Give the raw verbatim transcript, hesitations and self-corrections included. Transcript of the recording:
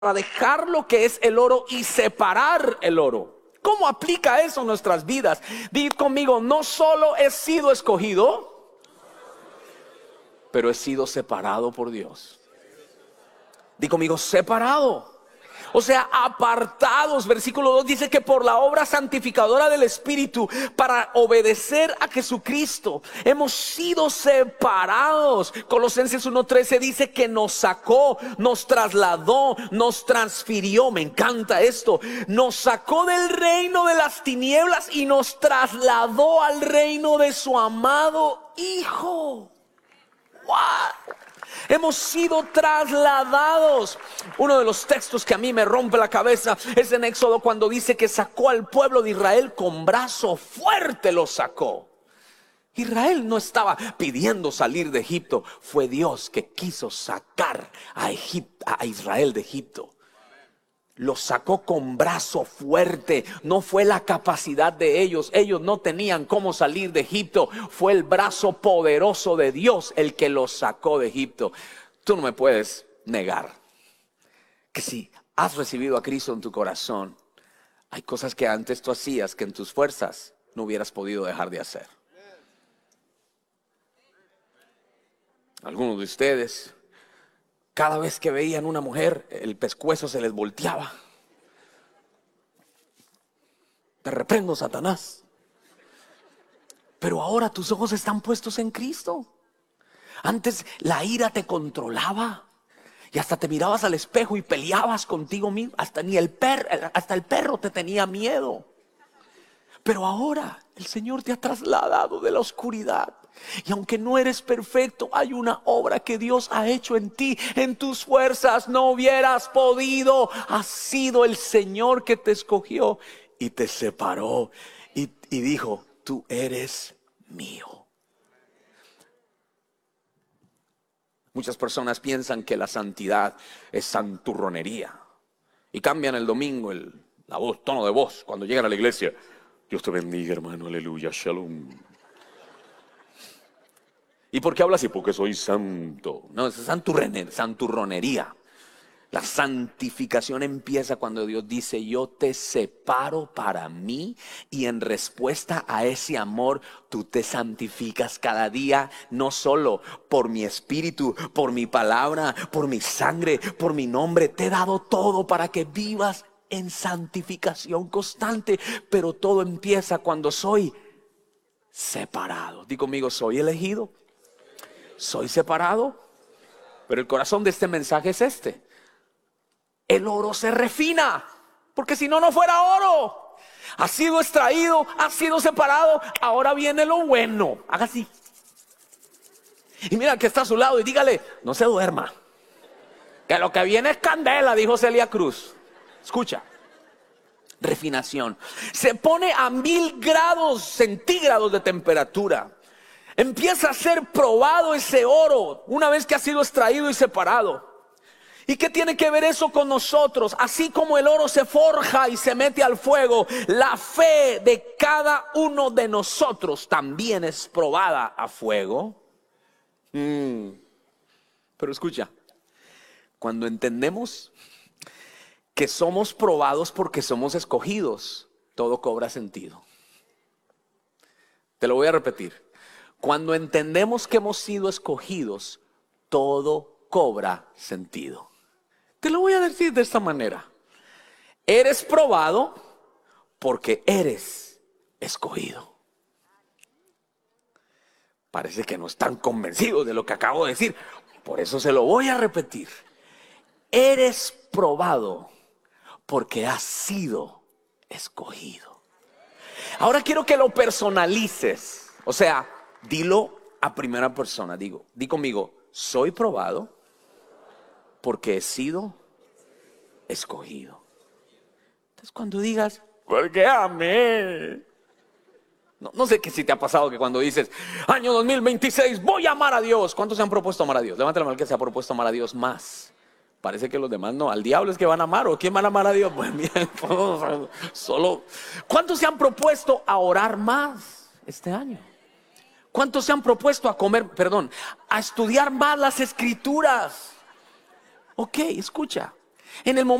para dejar lo que es el oro y separar el oro. ¿Cómo aplica eso en nuestras vidas? Did conmigo, no solo he sido escogido, pero he sido separado por Dios. Di conmigo, separado. O sea, apartados. Versículo dos dice que por la obra santificadora del Espíritu, para obedecer a Jesucristo, hemos sido separados. Colosenses uno trece dice que nos sacó, nos trasladó, nos transfirió. Me encanta esto. Nos sacó del reino de las tinieblas y nos trasladó al reino de su amado Hijo. ¡Wow! Hemos sido trasladados. Uno de los textos que a mí me rompe la cabeza es en Éxodo, cuando dice que sacó al pueblo de Israel con brazo fuerte, lo sacó. Israel no estaba pidiendo salir de Egipto, fue Dios que quiso sacar a, Egipto, a Israel de Egipto. Lo sacó con brazo fuerte. No fue la capacidad de ellos. Ellos no tenían cómo salir de Egipto. Fue el brazo poderoso de Dios el que los sacó de Egipto. Tú no me puedes negar que si has recibido a Cristo en tu corazón, hay cosas que antes tú hacías que en tus fuerzas no hubieras podido dejar de hacer. Algunos de ustedes, cada vez que veían una mujer, el pescuezo se les volteaba. Te reprendo, Satanás. Pero ahora tus ojos están puestos en Cristo. Antes la ira te controlaba y hasta te mirabas al espejo y peleabas contigo mismo. Hasta, ni el per, hasta el perro te tenía miedo. Pero ahora el Señor te ha trasladado de la oscuridad. Y aunque no eres perfecto, hay una obra que Dios ha hecho en ti. En tus fuerzas no hubieras podido. Ha sido el Señor que te escogió y te separó y, y dijo, tú eres mío. Muchas personas piensan que la santidad es santurronería y cambian el domingo el la voz, tono de voz cuando llegan a la iglesia. Dios te bendiga, hermano, aleluya, shalom. ¿Y por qué hablas así? Porque soy santo. No, es santurronería. La santificación empieza cuando Dios dice, yo te separo para mí, y en respuesta a ese amor tú te santificas cada día, no solo por mi espíritu, por mi palabra, por mi sangre, por mi nombre. Te he dado todo para que vivas en santificación constante, pero todo empieza cuando soy separado. Di conmigo, soy elegido, soy separado. Pero el corazón de este mensaje es este: el oro se refina, porque si no, no fuera oro. Ha sido extraído, ha sido separado. Ahora viene lo bueno. Haga así y mira que está a su lado y dígale, no se duerma, que lo que viene es candela, dijo Celia Cruz. Escucha, refinación. Se pone a mil grados centígrados de temperatura. Empieza a ser probado ese oro una vez que ha sido extraído y separado. ¿Y qué tiene que ver eso con nosotros? Así como el oro se forja y se mete al fuego, la fe de cada uno de nosotros también es probada a fuego. Mm. Pero escucha, cuando entendemos que somos probados porque somos escogidos, todo cobra sentido. Te lo voy a repetir. Cuando entendemos que hemos sido escogidos, todo cobra sentido. Te lo voy a decir de esta manera. Eres probado porque eres escogido. Parece que no están convencidos de lo que acabo de decir. Por eso se lo voy a repetir. Eres probado porque has sido escogido. Ahora quiero que lo personalices. O sea, dilo a primera persona. Digo, di conmigo, soy probado porque he sido escogido. Entonces cuando digas, ¿por qué amé? No, no sé que si te ha pasado que cuando dices, año dos mil veintiséis, voy a amar a Dios. ¿Cuántos se han propuesto amar a Dios? Levanta la mano el que se ha propuesto amar a Dios más. Parece que los demás no. Al diablo es que van a amar. ¿O quién van a amar a Dios? Pues bien, solo. ¿Cuántos se han propuesto a orar más este año? ¿Cuántos se han propuesto a comer, perdón, a estudiar más las escrituras? Ok, escucha. En el